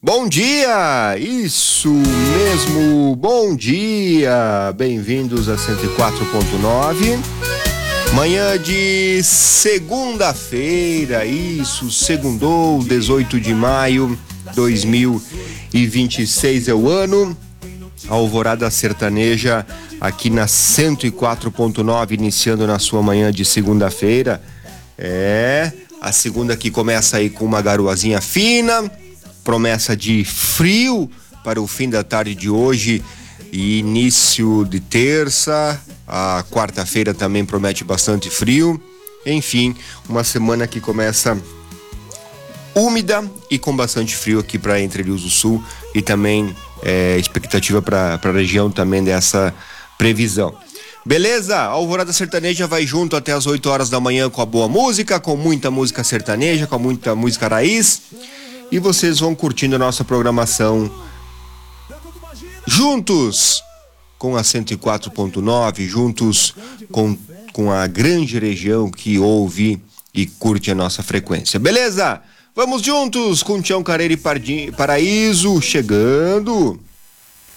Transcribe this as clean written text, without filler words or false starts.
Bom dia! Isso mesmo, bom dia! Bem-vindos a 104.9. Manhã de segunda-feira, isso, segundou, 18 de maio, 2026 é o ano. A Alvorada Sertaneja aqui na 104.9, iniciando na sua manhã de segunda-feira. A segunda que começa aí com uma garoazinha fina, promessa de frio para o fim da tarde de hoje e início de terça. A quarta-feira também promete bastante frio. Enfim, uma semana que começa úmida e com bastante frio aqui para Entre Rios do Sul e também expectativa para a região também dessa previsão. Beleza? A Alvorada Sertaneja vai junto até as 8 horas da manhã com a boa música, com muita música sertaneja, com muita música raiz. E vocês vão curtindo a nossa programação juntos com a 104.9, juntos com a grande região que ouve e curte a nossa frequência. Beleza? Vamos juntos com Tião Carreiro e Paraíso chegando.